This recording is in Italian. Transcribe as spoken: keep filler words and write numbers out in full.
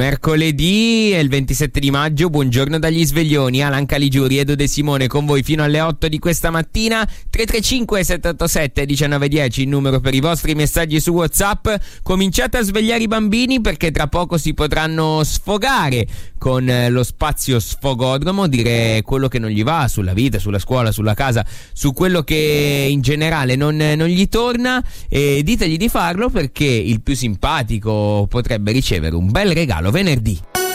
Mercoledì è il ventisette di maggio, buongiorno dagli sveglioni. Alan Caligiuri, Edo De Simone con voi fino alle otto di questa mattina. Tre tre cinque sette otto sette uno nove uno zero il numero per i vostri messaggi su WhatsApp. Cominciate a svegliare i bambini perché tra poco si potranno sfogare con lo spazio sfogodromo, dire quello che non gli va sulla vita, sulla scuola, sulla casa, su quello che in generale non, non gli torna, e ditegli di farlo perché il più simpatico potrebbe ricevere un bel regalo venerdì.